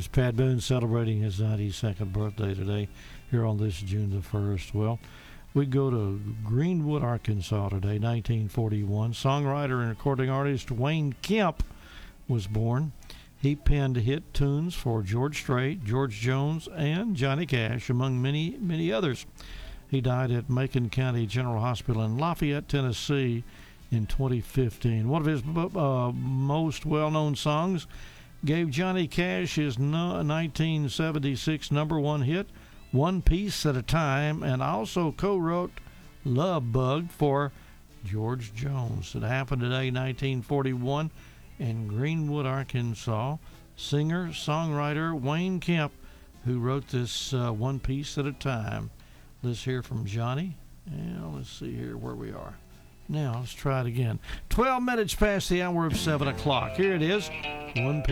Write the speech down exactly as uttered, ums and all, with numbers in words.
Pat Boone celebrating his ninety-second birthday today here on this June the first. Well, we go to Greenwood, Arkansas today, nineteen forty-one. Songwriter and recording artist Wayne Kemp was born. He penned hit tunes for George Strait, George Jones, and Johnny Cash, among many, many others. He died at Macon County General Hospital in Lafayette, Tennessee in twenty fifteen. One of his uh, most well-known songs gave Johnny Cash his no- nineteen seventy-six number one hit, One Piece at a Time, and also co-wrote Love Bug for George Jones. It happened today, nineteen forty-one, in Greenwood, Arkansas. Singer, songwriter Wayne Kemp, who wrote this uh, One Piece at a Time. Let's hear from Johnny. And let's see here where we are. Now, let's try it again. twelve minutes past the hour of seven o'clock. Here it is. One Piece.